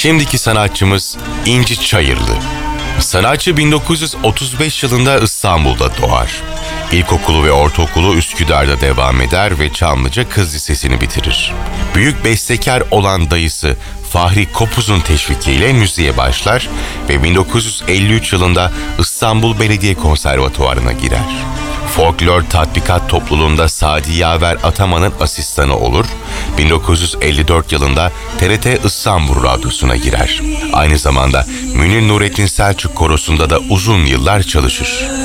Şimdiki sanatçımız İnci Çayırlı. Sanatçı 1935 yılında İstanbul'da doğar. İlkokulu ve ortaokulu Üsküdar'da devam eder ve Çamlıca Kız Lisesi'ni bitirir. Büyük bestekar olan dayısı Fahri Kopuz'un teşvikiyle müziğe başlar ve 1953 yılında İstanbul Belediye Konservatuvarı'na girer. Folklor Tatbikat Topluluğu'nda Sadi Yaver Ataman'ın asistanı olur. 1954 yılında TRT İstanbul Radyosu'na girer. Aynı zamanda Münir Nurettin Selçuk Korosu'nda da uzun yıllar çalışır.